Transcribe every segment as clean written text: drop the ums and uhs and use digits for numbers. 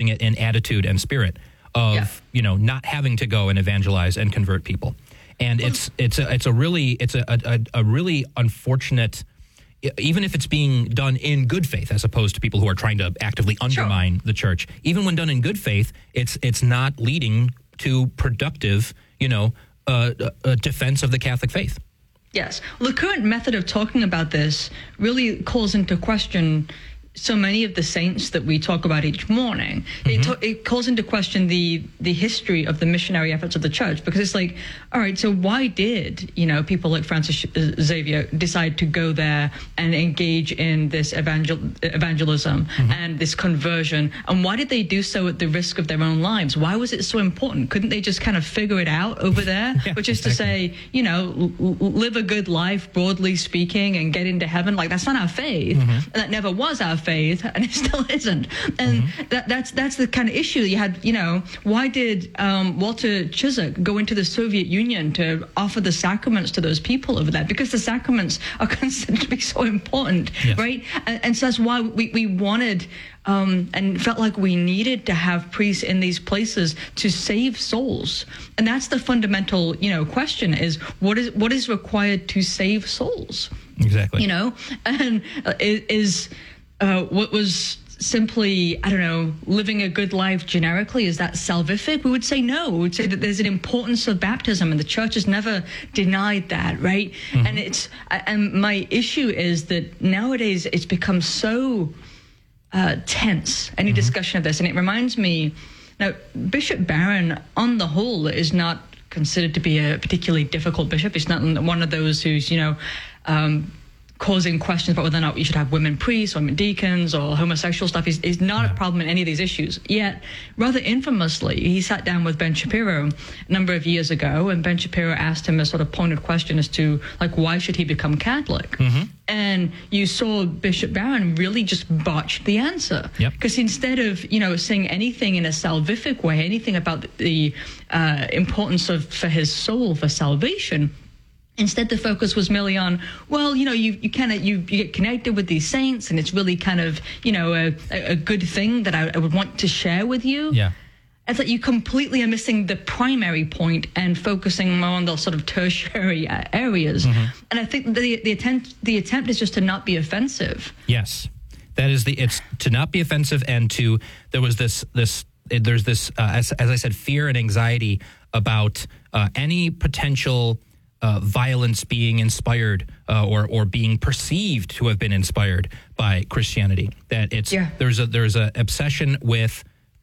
doing it in attitude and spirit of not having to go and evangelize and convert people. And it's a really unfortunate, even if it's being done in good faith, as opposed to people who are trying to actively undermine the church. Even when done in good faith, it's not leading to productive, defense of the Catholic faith. Yes. Well, the current method of talking about this really calls into question so many of the saints that we talk about each morning. It calls into question the history of the missionary efforts of the church, because it's like, all right, so why did people like Francis Xavier decide to go there and engage in this evangelism and this conversion, and why did they do so at the risk of their own lives? Why was it so important? Couldn't they just kind of figure it out over there, which is to say, live a good life, broadly speaking, and get into heaven? Like, that's not our faith, and that never was our faith, and it still isn't. And that's the kind of issue that you had. Why did Walter Chiswick go into the Soviet Union to offer the sacraments to those people over there? Because the sacraments are considered to be so important, right? And so that's why we wanted and felt like we needed to have priests in these places to save souls. And that's the fundamental, question is what is required to save souls? Exactly. And what was simply, living a good life generically, is that salvific? We would say no. We would say that there's an importance of baptism, and the church has never denied that, right? And my issue is that nowadays it's become so tense, any discussion of this. And it reminds me, now, Bishop Barron, on the whole, is not considered to be a particularly difficult bishop. He's not one of those who's, causing questions about whether or not you should have women priests or women deacons or homosexual stuff. Is not a problem in any of these issues. Yet, rather infamously, he sat down with Ben Shapiro a number of years ago, and Ben Shapiro asked him a sort of pointed question as to, why should he become Catholic? And you saw Bishop Barron really just botched the answer. Because instead of, saying anything in a salvific way, anything about the importance for his soul for salvation, instead, the focus was merely on, you get connected with these saints, and it's really kind of, a good thing that I would want to share with you. It's like you completely are missing the primary point and focusing more on those sort of tertiary areas. And I think the attempt is just to not be offensive. Yes, that is it's to not be offensive, and there's this, as I said, fear and anxiety about any potential violence being inspired or being perceived to have been inspired by Christianity. That there's a obsession with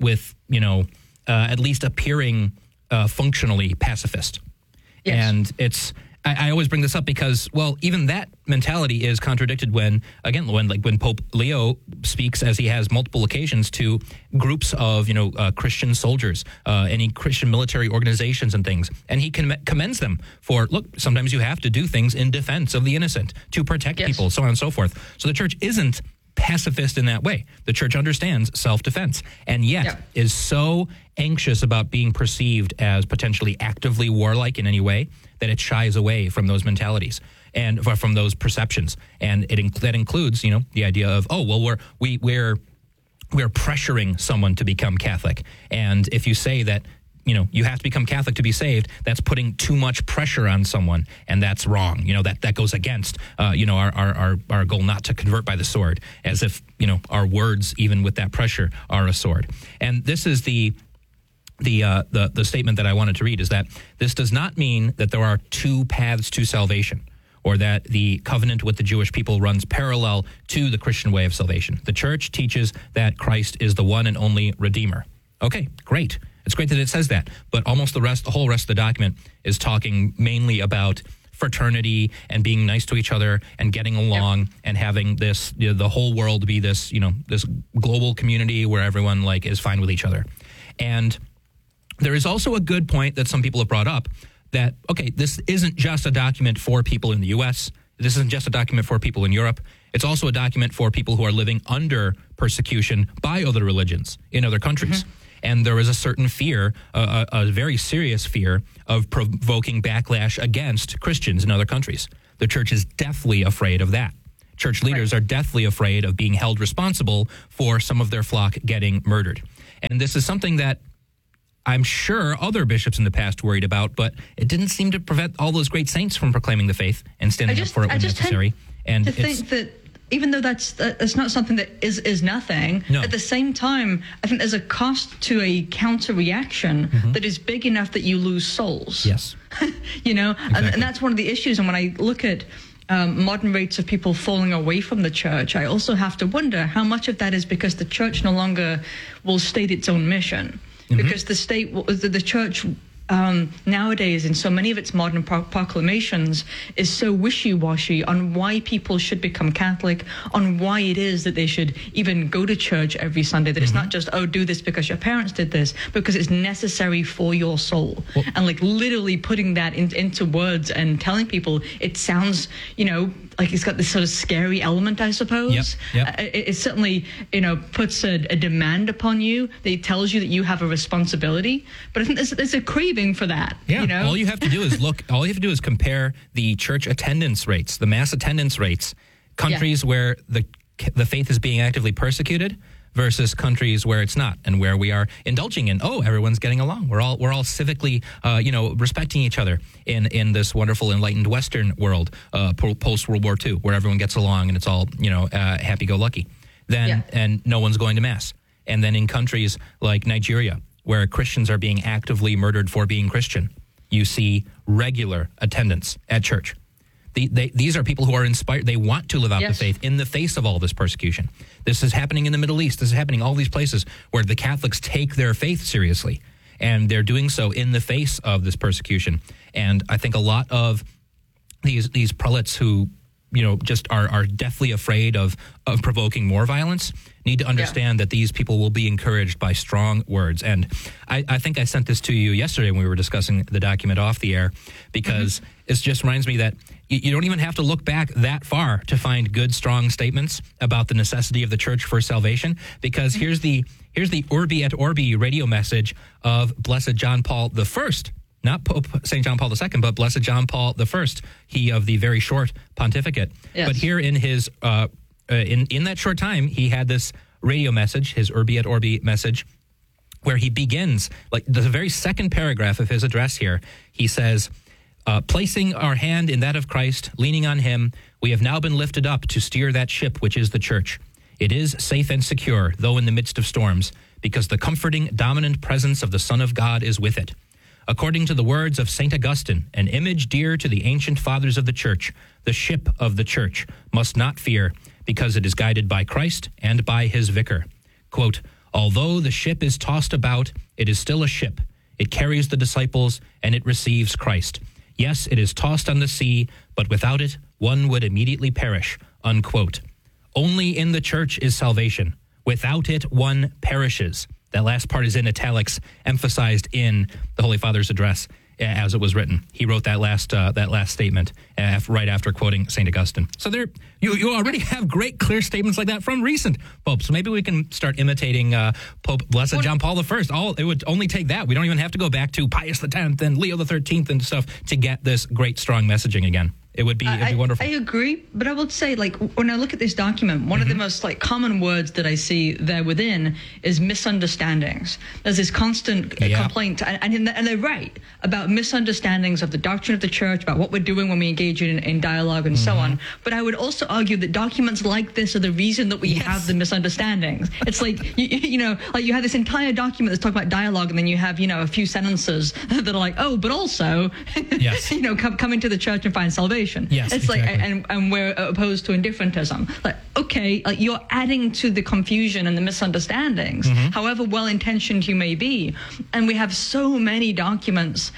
at least appearing functionally pacifist. And I always bring this up because, even that mentality is contradicted when Pope Leo speaks, as he has multiple occasions, to groups of, Christian soldiers, any Christian military organizations and things. And he commends them for, sometimes you have to do things in defense of the innocent to protect people, so on and so forth. So the church isn't pacifist in that way. The church understands self-defense, and yet is so anxious about being perceived as potentially actively warlike in any way that it shies away from those mentalities and from those perceptions. And that includes, the idea of, we're pressuring someone to become Catholic. And if you say that, you have to become Catholic to be saved, that's putting too much pressure on someone, and that's wrong. That goes against, our goal not to convert by the sword, as if, our words, even with that pressure, are a sword. And this is the statement that I wanted to read, is that this does not mean that there are two paths to salvation, or that the covenant with the Jewish people runs parallel to the Christian way of salvation. The church teaches that Christ is the one and only Redeemer. Okay, great. It's great that it says that, but almost the whole rest of the document is talking mainly about fraternity and being nice to each other and getting along and having this, the whole world be this, this global community where everyone is fine with each other. And there is also a good point that some people have brought up that, this isn't just a document for people in the U.S. This isn't just a document for people in Europe. It's also a document for people who are living under persecution by other religions in other countries. And there is a certain fear, a very serious fear of provoking backlash against Christians in other countries. The church is deathly afraid of that. Church leaders are deathly afraid of being held responsible for some of their flock getting murdered. And this is something that I'm sure other bishops in the past worried about, but it didn't seem to prevent all those great saints from proclaiming the faith and standing up for it when necessary. And to think that even though that's not something that is nothing, at the same time, I think there's a cost to a counter reaction that is big enough that you lose souls. Yes. Exactly. And that's one of the issues. And when I look at modern rates of people falling away from the church, I also have to wonder how much of that is because the church no longer will state its own mission. Because the church nowadays, in so many of its modern proclamations, is so wishy-washy on why people should become Catholic, on why it is that they should even go to church every Sunday, that it's not just, do this because your parents did this, because it's necessary for your soul. Well, and literally putting that into words and telling people, it sounds, like it's got this sort of scary element, I suppose. Yep. It certainly, puts a demand upon you. It tells you that you have a responsibility. But I think there's a craving for that. Yeah. All you have to do is all you have to do is compare the church attendance rates, the mass attendance rates, countries where the faith is being actively persecuted versus countries where it's not, and where we are indulging in, everyone's getting along. We're all civically, respecting each other in this wonderful enlightened Western world, post World War II, where everyone gets along and it's all, happy-go-lucky. And no one's going to mass. And then in countries like Nigeria, where Christians are being actively murdered for being Christian, you see regular attendance at church. These are people who are inspired. They want to live out the faith in the face of all this persecution. This is happening in the Middle East. This is happening in all these places where the Catholics take their faith seriously, and they're doing so in the face of this persecution. And I think a lot of these prelates who, just are deathly afraid of provoking more violence need to understand that these people will be encouraged by strong words. And I think I sent this to you yesterday when we were discussing the document off the air, because it just reminds me that you don't even have to look back that far to find good, strong statements about the necessity of the church for salvation, because here's the Urbi et Orbi radio message of Blessed John Paul I, not Pope St. John Paul II, but Blessed John Paul I, he of the very short pontificate. Yes. But here in his in that short time, he had this radio message, his Urbi et Orbi message, where he begins, the very second paragraph of his address here, he says, placing our hand in that of Christ, leaning on him, we have now been lifted up to steer that ship which is the church. It is safe and secure, though in the midst of storms, because the comforting, dominant presence of the Son of God is with it. According to the words of St. Augustine, an image dear to the ancient fathers of the church, the ship of the church must not fear, because it is guided by Christ and by his vicar. Quote, although the ship is tossed about, it is still a ship. It carries the disciples, and it receives Christ. Yes, it is tossed on the sea, but without it, one would immediately perish, unquote. Only in the church is salvation. Without it, one perishes. That last part is in italics, emphasized in the Holy Father's address as it was written. He wrote that last statement right after quoting St. Augustine. So there, you already have great, clear statements like that from recent popes. So maybe we can start imitating Pope Blessed John Paul I. It would only take that. We don't even have to go back to Pius X and Leo XIII and stuff to get this great, strong messaging again. It'd be wonderful. I agree, but I would say, when I look at this document, one of the most common words that I see there within is misunderstandings. There's this constant complaint, and they're right about misunderstandings of the doctrine of the church, about what we're doing when we engage in dialogue and so on. But I would also argue that documents like this are the reason that we have the misunderstandings. It's you have this entire document that's talking about dialogue, and then you have a few sentences that are but also, come into the church and find salvation. Yes, it's exactly. And we're opposed to indifferentism. You're adding to the confusion and the misunderstandings, however well-intentioned you may be. And we have so many documents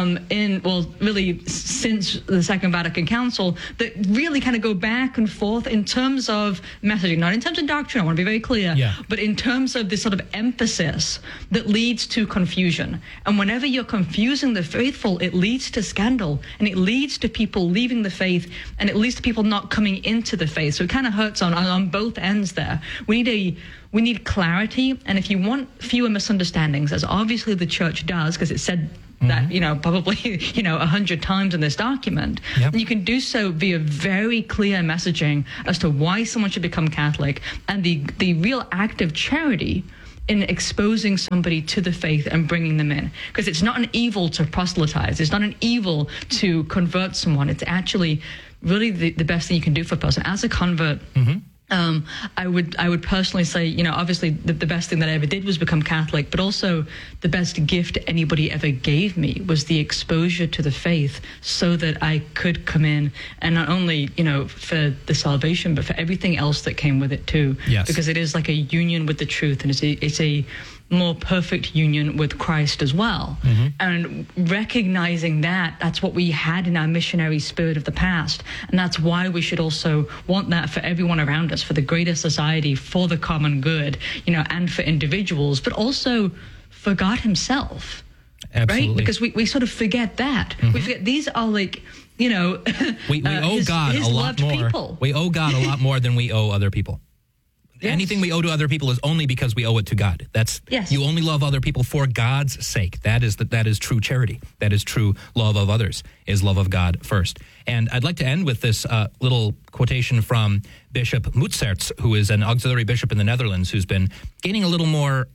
since the Second Vatican Council that really kind of go back and forth in terms of messaging, not in terms of doctrine, I want to be very clear, but in terms of this sort of emphasis that leads to confusion. And whenever you're confusing the faithful, it leads to scandal, and it leads to people leaving the faith, and it leads to people not coming into the faith. So it kind of hurts on both ends there. We need clarity, and if you want fewer misunderstandings, as obviously the church does, because it said that, probably, 100 times in this document, and you can do so via very clear messaging as to why someone should become Catholic, and the real act of charity in exposing somebody to the faith and bringing them in. Because it's not an evil to proselytize. It's not an evil to convert someone. It's actually really the best thing you can do for a person. As a convert, I would personally say, you know, obviously the best thing that I ever did was become Catholic, but also the best gift anybody ever gave me was the exposure to the faith so that I could come in and not only, you know, for the salvation, but for everything else that came with it too. Yes. Because it is like a union with the truth, and it's a more perfect union with Christ as well. And recognizing that's what we had in our missionary spirit of the past. And that's why we should also want that for everyone around us, for the greater society, for the common good, you know, and for individuals, but also for God himself. Absolutely. Right? Because we sort of forget that. We forget these are like, you know, we owe God a lot more. People. We owe God a lot more than we owe other people. Yes. Anything we owe to other people is only because we owe it to God. Yes. You only love other people for God's sake. That is true charity. That is true love of others, is love of God first. And I'd like to end with this little quotation from Bishop Moetsaerts, who is an auxiliary bishop in the Netherlands, who's been gaining a little more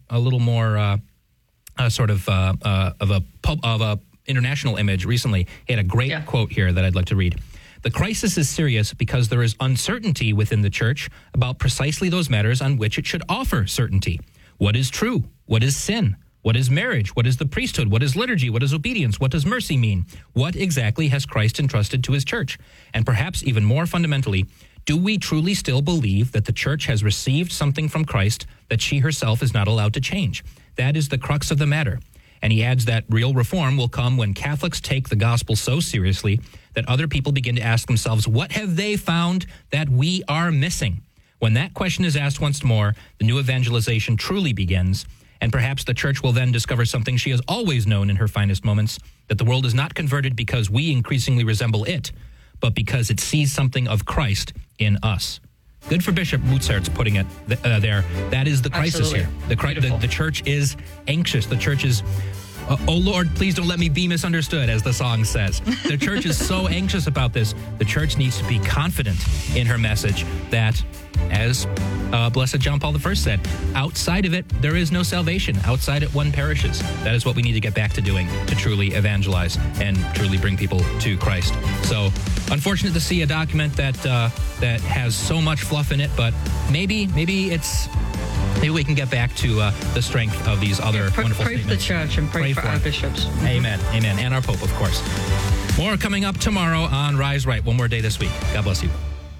sort of a international image recently. He had a great quote here that I'd like to read. The crisis is serious because there is uncertainty within the church about precisely those matters on which it should offer certainty. What is true? What is sin? What is marriage? What is the priesthood? What is liturgy? What is obedience? What does mercy mean? What exactly has Christ entrusted to his church? And perhaps even more fundamentally, do we truly still believe that the church has received something from Christ that she herself is not allowed to change? That is the crux of the matter. And he adds that real reform will come when Catholics take the gospel so seriously that other people begin to ask themselves, what have they found that we are missing? When that question is asked once more, the new evangelization truly begins, and perhaps the church will then discover something she has always known in her finest moments, that the world is not converted because we increasingly resemble it, but because it sees something of Christ in us. Good for Bishop Moetsaerts putting it there. That is the crisis here. The church is anxious. The church is, oh Lord, please don't let me be misunderstood, as the song says. The church is so anxious about this. The church needs to be confident in her message that, as Blessed John Paul I said, outside of it, there is no salvation. Outside it, one perishes. That is what we need to get back to doing to truly evangelize and truly bring people to Christ. So, unfortunate to see a document that has so much fluff in it, but maybe we can get back to the strength of these other wonderful statements. Pray for the church and pray for our bishops. Amen. Amen. And our Pope, of course. More coming up tomorrow on Rise Right. One more day this week. God bless you.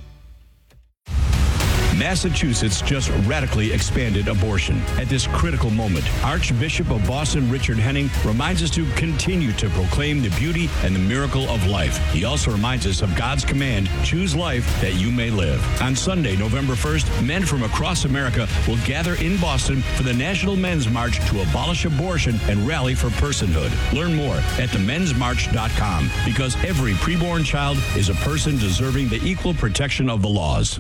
Massachusetts just radically expanded abortion. At this critical moment, Archbishop of Boston Richard Henning reminds us to continue to proclaim the beauty and the miracle of life. He also reminds us of God's command, choose life that you may live. On Sunday, November 1st, men from across America will gather in Boston for the National Men's March to abolish abortion and rally for personhood. Learn more at themensmarch.com, because every preborn child is a person deserving the equal protection of the laws.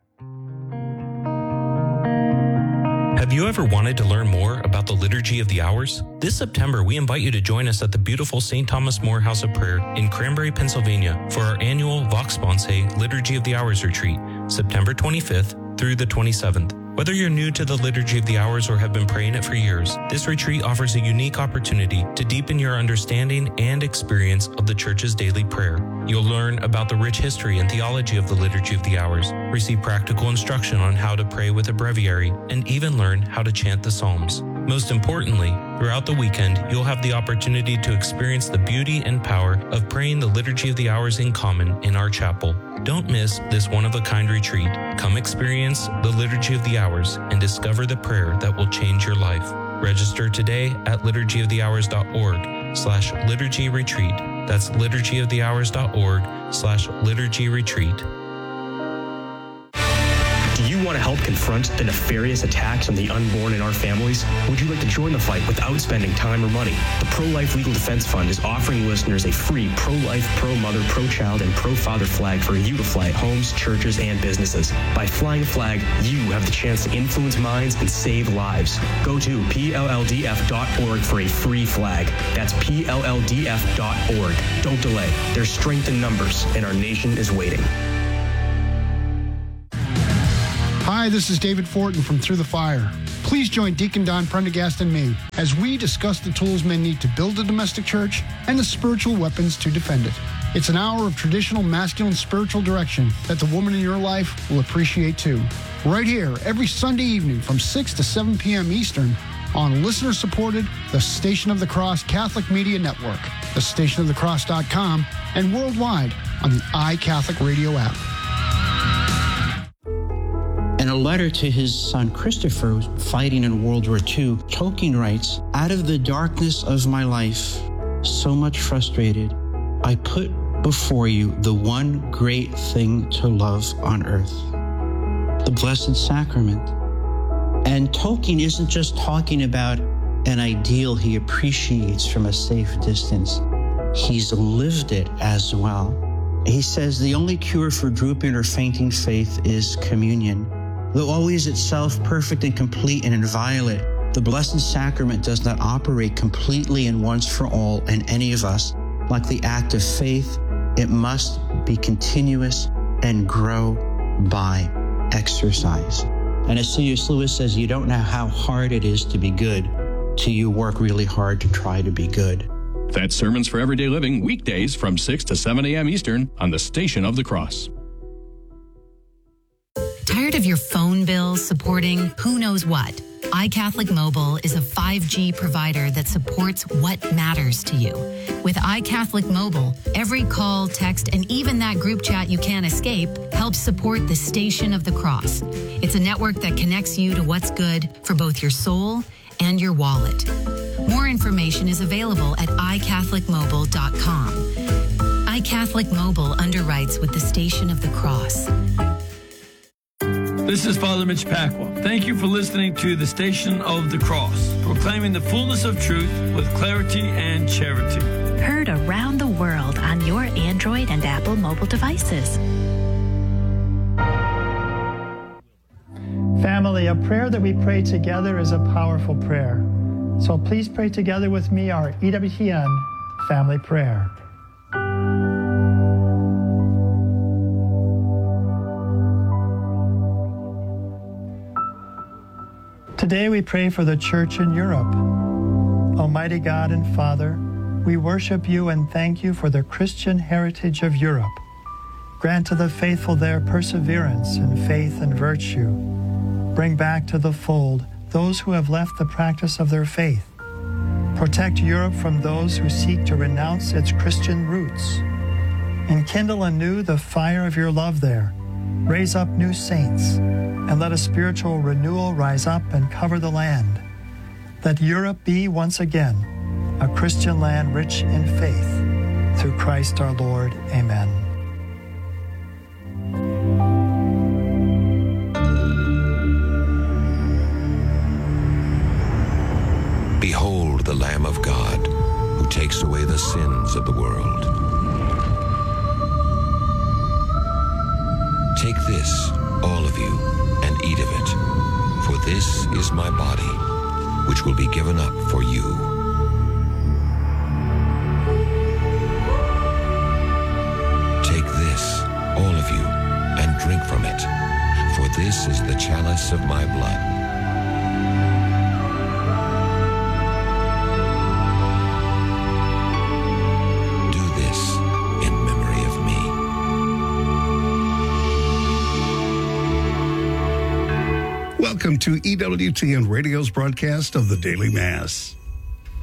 Have you ever wanted to learn more about the Liturgy of the Hours? This September, we invite you to join us at the beautiful St. Thomas More House of Prayer in Cranberry, Pennsylvania for our annual Vox Sponsae Liturgy of the Hours retreat, September 25th through the 27th. Whether you're new to the Liturgy of the Hours or have been praying it for years, this retreat offers a unique opportunity to deepen your understanding and experience of the Church's daily prayer. You'll learn about the rich history and theology of the Liturgy of the Hours, receive practical instruction on how to pray with a breviary, and even learn how to chant the Psalms. Most importantly, throughout the weekend, you'll have the opportunity to experience the beauty and power of praying the Liturgy of the Hours in common in our chapel. Don't miss this one-of-a-kind retreat. Come experience the Liturgy of the Hours and discover the prayer that will change your life. Register today at liturgyofthehours.org/liturgy retreat. That's liturgyofthehours.org/liturgy retreat. Do you want to help confront the nefarious attacks on the unborn in our families? Would you like to join the fight without spending time or money? The Pro-Life Legal Defense Fund is offering listeners a free pro-life, pro-mother, pro-child, and pro-father flag for you to fly at homes, churches, and businesses. By flying a flag, you have the chance to influence minds and save lives. Go to PLLDF.org for a free flag. That's PLLDF.org. Don't delay. There's strength in numbers, and our nation is waiting. Hi, this is David Fortin from Through the Fire. Please join Deacon Don Prendergast and me as we discuss the tools men need to build a domestic church and the spiritual weapons to defend it. It's an hour of traditional masculine spiritual direction that the woman in your life will appreciate too. Right here, every Sunday evening from 6 to 7 p.m. Eastern on listener-supported The Station of the Cross Catholic Media Network, thestationofthecross.com, and worldwide on the iCatholic Radio app. In a letter to his son Christopher, fighting in World War II, Tolkien writes, "Out of the darkness of my life, so much frustrated, I put before you the one great thing to love on earth, the Blessed Sacrament." And Tolkien isn't just talking about an ideal he appreciates from a safe distance. He's lived it as well. He says the only cure for drooping or fainting faith is communion. Though always itself perfect and complete and inviolate, the Blessed Sacrament does not operate completely and once for all in any of us. Like the act of faith, it must be continuous and grow by exercise. And as C.S. Lewis says, you don't know how hard it is to be good till you work really hard to try to be good. That's Sermons for Everyday Living, weekdays from 6 to 7 a.m. Eastern on the Station of the Cross. Tired of your phone bills supporting who knows what? iCatholic Mobile is a 5G provider that supports what matters to you. With iCatholic Mobile, every call, text, and even that group chat you can't escape helps support the Station of the Cross. It's a network that connects you to what's good for both your soul and your wallet. More information is available at iCatholicMobile.com. iCatholic Mobile underwrites with the Station of the Cross. This is Father Mitch Pacwa. Thank you for listening to the Station of the Cross, proclaiming the fullness of truth with clarity and charity. Heard around the world on your Android and Apple mobile devices. Family, a prayer that we pray together is a powerful prayer. So please pray together with me our EWTN family prayer. Today we pray for the Church in Europe. Almighty God and Father, we worship you and thank you for the Christian heritage of Europe. Grant to the faithful there perseverance in faith and virtue. Bring back to the fold those who have left the practice of their faith. Protect Europe from those who seek to renounce its Christian roots. Enkindle anew the fire of your love there. Raise up new saints, and let a spiritual renewal rise up and cover the land. Let Europe be once again a Christian land rich in faith. Through Christ our Lord. Amen. Behold the Lamb of God, who takes away the sins of the world. Take this, all of you, and eat of it, for this is my body, which will be given up for you. Take this, all of you, and drink from it, for this is the chalice of my blood. Welcome to EWTN Radio's broadcast of the Daily Mass.